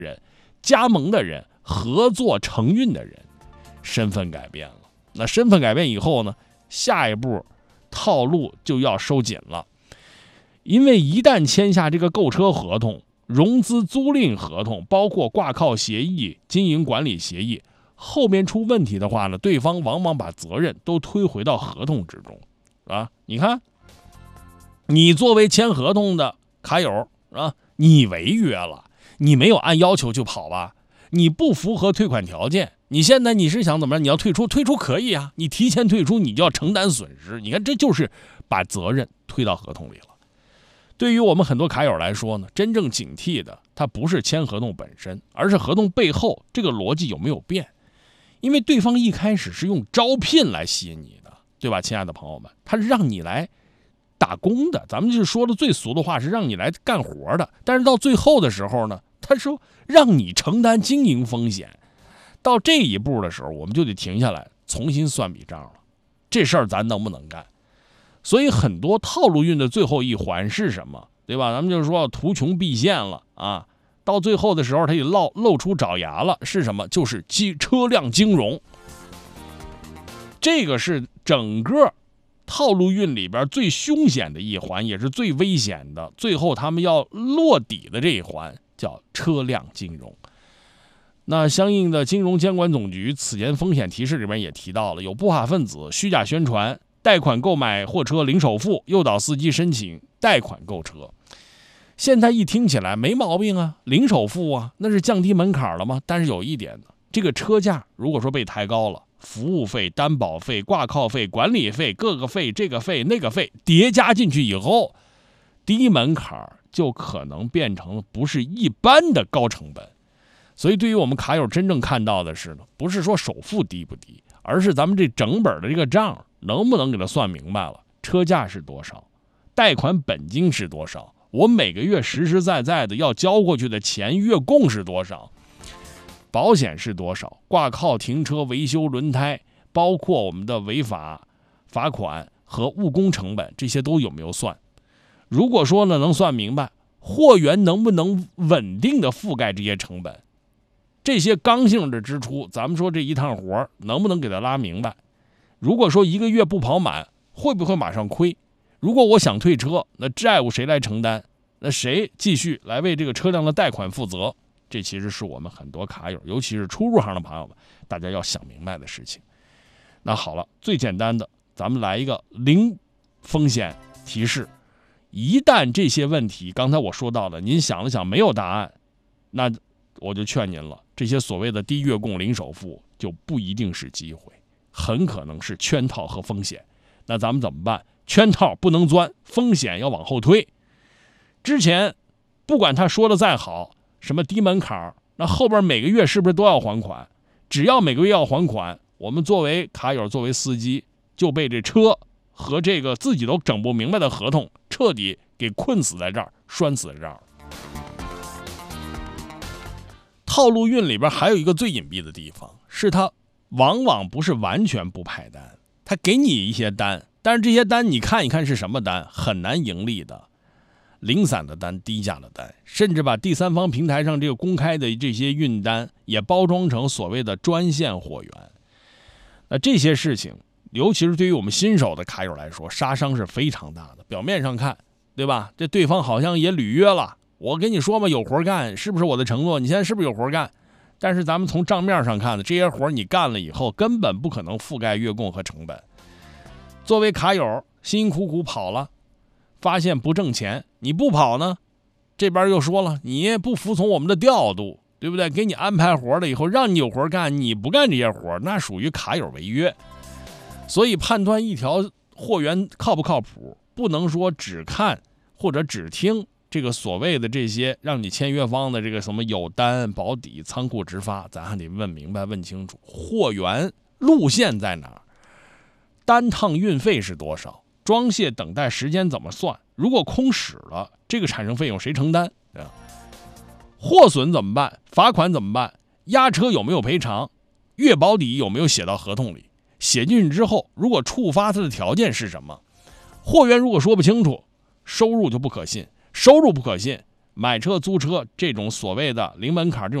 人、加盟的人、合作承运的人，身份改变了。那身份改变以后呢，下一步套路就要收紧了。因为一旦签下这个购车合同、融资租赁合同，包括挂靠协议、经营管理协议，后面出问题的话呢，对方往往把责任都推回到合同之中啊。你看，你作为签合同的卡友啊，你违约了，你没有按要求就跑吧，你不符合退款条件，你现在你是想怎么样？你要退出可以啊，你提前退出你就要承担损失。你看，这就是把责任推到合同里了。对于我们很多卡友来说呢，真正警惕的它不是签合同本身，而是合同背后这个逻辑有没有变。因为对方一开始是用招聘来吸引你的，对吧，亲爱的朋友们，他是让你来打工的，咱们就是说的最俗的话是让你来干活的。但是到最后的时候呢，他说让你承担经营风险。到这一步的时候，我们就得停下来重新算笔账了，这事儿咱能不能干？所以很多套路运的最后一环是什么，对吧？咱们就是说图穷匕见了啊，到最后的时候他也露出爪牙了，是什么？就是车辆金融。这个是整个套路运里边最凶险的一环，也是最危险的，最后他们要落底的这一环叫车辆金融。那相应的金融监管总局此前风险提示里面也提到了，有不法分子虚假宣传贷款购买货车零首付，诱导司机申请贷款购车。现在一听起来没毛病啊，零首付啊，那是降低门槛了吗？但是有一点呢，这个车价如果说被抬高了，服务费、担保费、挂靠费、管理费，各个费这个费那个费叠加进去以后，低门槛就可能变成不是一般的高成本。所以对于我们卡友真正看到的是呢，不是说首付低不低，而是咱们这整本的这个账能不能给它算明白了，车价是多少，贷款本金是多少，我每个月实实在在的要交过去的钱月供是多少，保险是多少，挂靠停车维修轮胎，包括我们的违法罚款和误工成本，这些都有没有算。如果说呢能算明白，货源能不能稳定的覆盖这些成本，这些刚性的支出，咱们说这一趟活能不能给它拉明白。如果说一个月不跑满，会不会马上亏？如果我想退车，那债务谁来承担？那谁继续来为这个车辆的贷款负责？这其实是我们很多卡友，尤其是初入行的朋友们，大家要想明白的事情。那好了，最简单的，咱们来一个零风险提示。一旦这些问题，刚才我说到的，您想了想没有答案，那我就劝您了，这些所谓的低月供零首付就不一定是机会，很可能是圈套和风险。那咱们怎么办？圈套不能钻，风险要往后推。之前不管他说的再好，什么低门槛，那后边每个月是不是都要还款？只要每个月要还款，我们作为卡友，作为司机，就被这车和这个自己都整不明白的合同彻底给困死在这儿，拴死在这儿。套路运里边还有一个最隐蔽的地方，是它往往不是完全不派单，它给你一些单，但是这些单你看一看是什么单，很难盈利的，零散的单、低价的单，甚至把第三方平台上这个公开的这些运单也包装成所谓的专线货源。那这些事情，尤其是对于我们新手的卡友来说，杀伤是非常大的。表面上看，对吧？这对方好像也履约了，我跟你说嘛，有活干，是不是我的承诺？你现在是不是有活干？但是咱们从账面上看的，这些活你干了以后，根本不可能覆盖月供和成本。作为卡友，辛辛苦苦跑了，发现不挣钱，你不跑呢，这边又说了，你不服从我们的调度，对不对？给你安排活了以后，让你有活干，你不干这些活，那属于卡友违约。所以判断一条货源靠不靠谱，不能说只看或者只听这个所谓的这些让你签约方的这个什么有单保底仓库直发，咱还得问明白问清楚货源路线在哪儿，单趟运费是多少，装卸等待时间怎么算，如果空驶了，这个产生费用谁承担？货损怎么办？罚款怎么办？压车有没有赔偿？月保底有没有写到合同里？写进去之后，如果触发它的条件是什么？货源如果说不清楚，收入就不可信，收入不可信， 买车租车这种所谓的零门槛这种